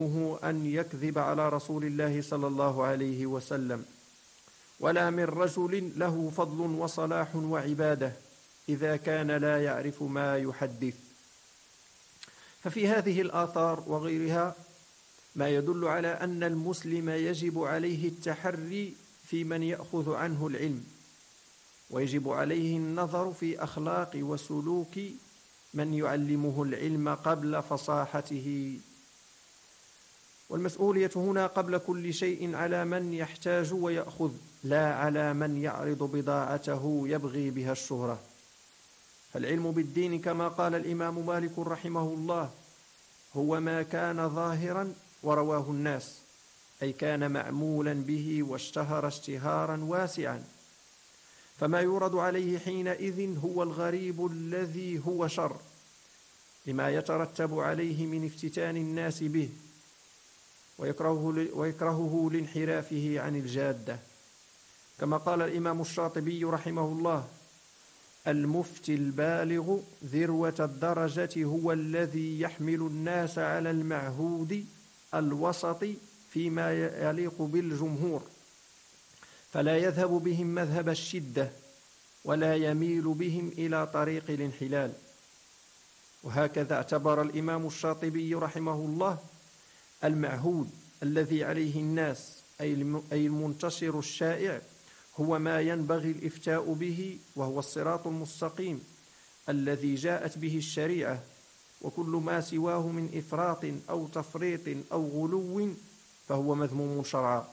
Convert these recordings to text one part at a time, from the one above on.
أن يكذب على رسول الله صلى الله عليه وسلم، ولا من رجل له فضل وصلاح وعبادة إذا كان لا يعرف ما يحدث. ففي هذه الآثار وغيرها ما يدل على أن المسلم يجب عليه التحري في من يأخذ عنه العلم، ويجب عليه النظر في أخلاق وسلوك من يعلمه العلم قبل فصاحته. والمسؤولية هنا قبل كل شيء على من يحتاج ويأخذ، لا على من يعرض بضاعته يبغي بها الشهرة. فالعلم بالدين كما قال الإمام مالك رحمه الله هو ما كان ظاهرا ورواه الناس، أي كان معمولا به واشتهر اشتهارا واسعا، فما يورد عليه حينئذ هو الغريب الذي هو شر لما يترتب عليه من افتتان الناس به ويكرهه لانحرافه عن الجادة. كما قال الإمام الشاطبي رحمه الله: المفتي البالغ ذروة الدرجة هو الذي يحمل الناس على المعهود الوسط فيما يليق بالجمهور، فلا يذهب بهم مذهب الشدة ولا يميل بهم إلى طريق الانحلال. وهكذا اعتبر الإمام الشاطبي رحمه الله المعهود الذي عليه الناس أي المنتشر الشائع هو ما ينبغي الإفتاء به، وهو الصراط المستقيم الذي جاءت به الشريعة، وكل ما سواه من إفراط أو تفريط أو غلو فهو مذموم شرعا.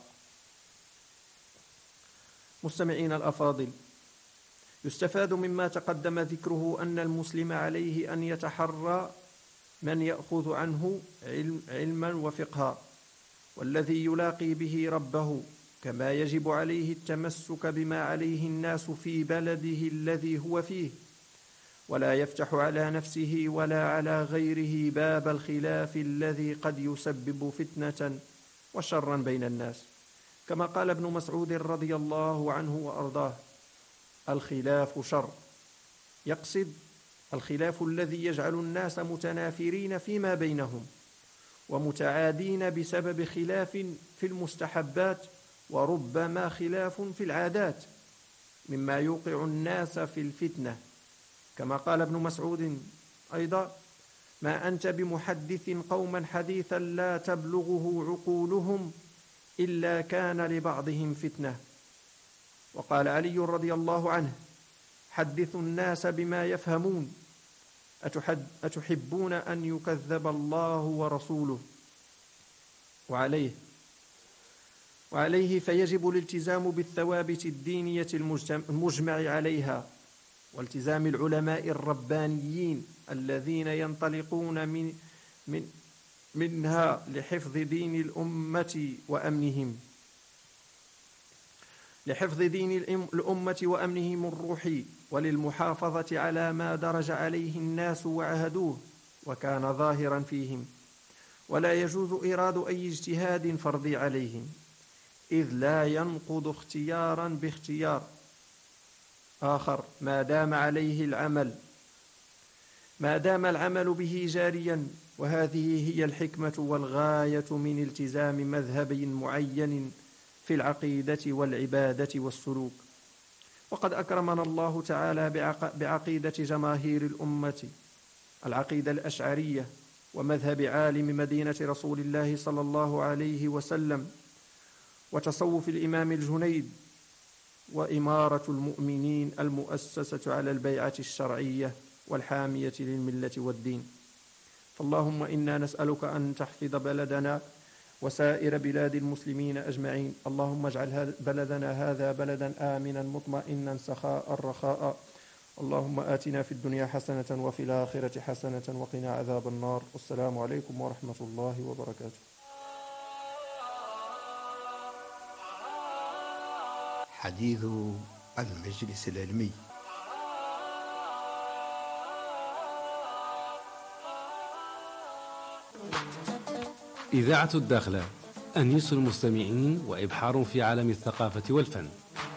مستمعين الأفاضل، يستفاد مما تقدم ذكره أن المسلم عليه أن يتحرى من يأخذ عنه علما وفقها، والذي يلاقي به ربه، كما يجب عليه التمسك بما عليه الناس في بلده الذي هو فيه، ولا يفتح على نفسه ولا على غيره باب الخلاف الذي قد يسبب فتنة وشرا بين الناس. كما قال ابن مسعود رضي الله عنه وأرضاه: الخلاف شر، يقصد الخلاف الذي يجعل الناس متنافرين فيما بينهم ومتعادين بسبب خلاف في المستحبات، وربما خلاف في العادات، مما يوقع الناس في الفتنة. كما قال ابن مسعود أيضا: ما أنت بمحدث قوما حديثا لا تبلغه عقولهم إلا كان لبعضهم فتنة. وقال علي رضي الله عنه: حدثوا الناس بما يفهمون، أتحبون أن يكذب الله ورسوله؟ وعليه فيجب الالتزام بالثوابت الدينية المجمع عليها، والتزام العلماء الربانيين الذين ينطلقون منها لحفظ دين الأمة وأمنهم الروحي، وللمحافظة على ما درج عليه الناس وعهدوه وكان ظاهرا فيهم. ولا يجوز إيراد أي اجتهاد فردي عليهم، إذ لا ينقض اختيارا باختيار آخر ما دام العمل به جاريا. وهذه هي الحكمة والغاية من التزام مذهب معين في العقيدة والعبادة والسلوك. وقد أكرمنا الله تعالى بعقيدة جماهير الأمة، العقيدة الأشعرية، ومذهب عالم مدينة رسول الله صلى الله عليه وسلم، وتصوف الإمام الجنيد، وإمارة المؤمنين المؤسسة على البيعة الشرعية والحامية للملة والدين. فاللهم إنا نسألك أن تحفظ بلدنا وسائر بلاد المسلمين أجمعين. اللهم اجعل بلدنا هذا بلدا آمنا مطمئنا سخاء رخاء. اللهم آتنا في الدنيا حسنة وفي الآخرة حسنة وقنا عذاب النار. والسلام عليكم ورحمة الله وبركاته. حديث المجلس العلمي. إذاعة الداخلة، أنيس المستمعين وإبحار في عالم الثقافة والفن.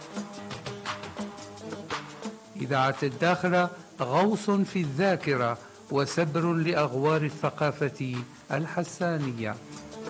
إذاعة الداخلة غوص في الذاكرة وسبر لأغوار الثقافة الحسانية.